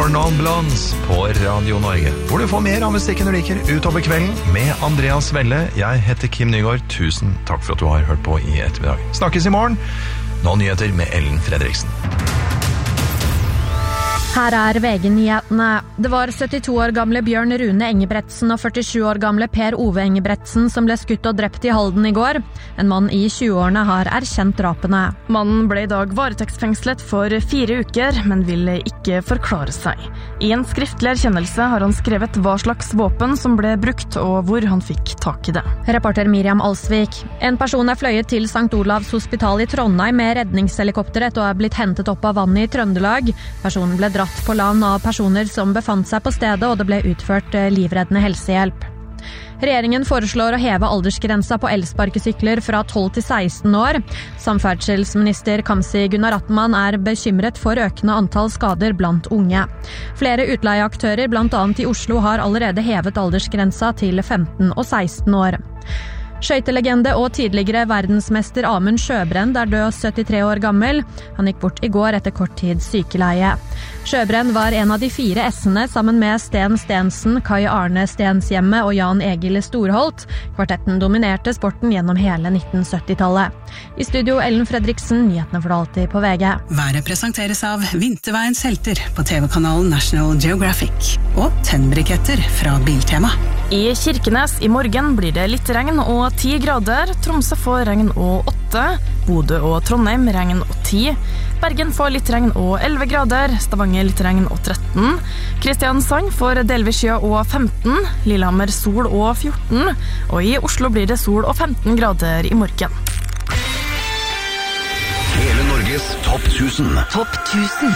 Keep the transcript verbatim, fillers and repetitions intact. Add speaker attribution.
Speaker 1: Non Blondes på Radio Norge, hvor du får mer av musikken du liker utover kvelden med Andreas Welle. Jeg heter Kim Nygaard. Tusen takk for at du har hørt på i ettermiddag. Snakkes i morgen. Nå nyheter med Ellen Fredriksen.
Speaker 2: Her er V G-nyhetene. Det var syttito år gamle Bjørn Rune Engebretsen og førtisju år gamle Per Ove Engebretsen som ble skutt og drept i Halden i går. En mann i tjueårene har erkjent drapene.
Speaker 3: Mannen ble i dag varetektsfengslet for fire uker, men vil ikke forklare seg. I en skriftlig erkjennelse har han skrevet hva slags våpen som ble brukt og hvor han fikk tak i det.
Speaker 2: Reporter Miriam Alsvik. En person er fløyet til Sankt Olavs hospital i Trondheim med redningshelikopteret og er blitt hentet opp av vannet i Trøndelag. Personen ble dratt på land av personer som befant seg på stedet, og det ble utført livreddende helsehjelp. Regjeringen foreslår å heve aldersgrensa på elsparkesykler fra tolv til seksten år. Samferdselsminister Kamzy Gunaratnam er bekymret for økende antall skader blant unge. Flere utleieaktører, blant annet i Oslo, har allerede hevet aldersgrensa til femten og seksten år. Skøytelegende og tidligere verdensmester Amund Sjøbrend er død syttitre år gammel. Han gikk bort i går etter kort tid sykeleie. Sjøbrend var en av de fire S-ene sammen med Sten Stensen, Kai Arne Stenshjemme og Jan Egil Storholt. Kvartetten dominerte sporten gjennom hele nitten syttitallet. I studio Ellen Fredriksen, nyhetene for det alltid på V G.
Speaker 4: Været presenteres av Vinterveiens helter på T V-kanalen National Geographic og tennbriketter fra Biltema.
Speaker 3: I Kirkenes i morgen blir det litt regn og ti grader. Tromsø får regn og åtte. Bodø og Trondheim regn og ti. Bergen får litt regn og elleve grader. Stavanger litt regn og tretten. Kristiansand får delvis skya og femten. Lillehammer sol og fjorten. Og i Oslo blir det sol og femten grader i morgen.
Speaker 5: Hele Norges topp tusen.
Speaker 6: Topp tusen.